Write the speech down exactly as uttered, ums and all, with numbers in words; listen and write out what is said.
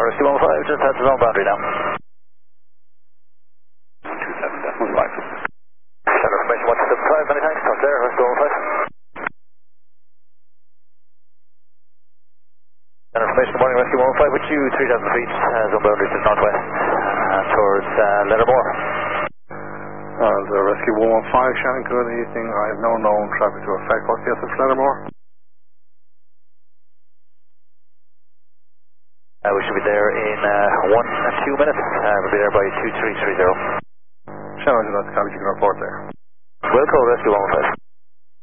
Rescue one five, just had the wrong boundary now. two seven one five. Center information one seven five, many thanks. Talk there, Rescue one five. Center information, good morning, Rescue one five with you, three thousand feet, uh, zone boundary to the northwest, uh, towards uh, Lettermore. Uh, the Rescue one one five, Shannon, good evening. I have no known traffic to affect. What's the S F Lettermore? Uh, we should be there in uh, one and two minutes. Uh, we'll be there by two three three zero. Shannon, that's the college you can report there. We'll call Rescue one one five.